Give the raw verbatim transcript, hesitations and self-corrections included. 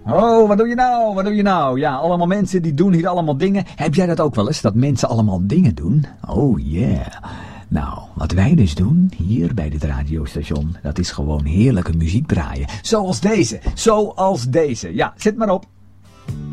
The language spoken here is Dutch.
Oh, wat doe je nou? Wat doe je nou? Ja, allemaal mensen die doen hier allemaal dingen. Heb jij dat ook wel eens, dat mensen allemaal dingen doen? Oh yeah. Nou, wat wij dus doen, hier bij dit radiostation, dat is gewoon heerlijke muziek draaien. Zoals deze, zoals deze. Ja, zet maar op.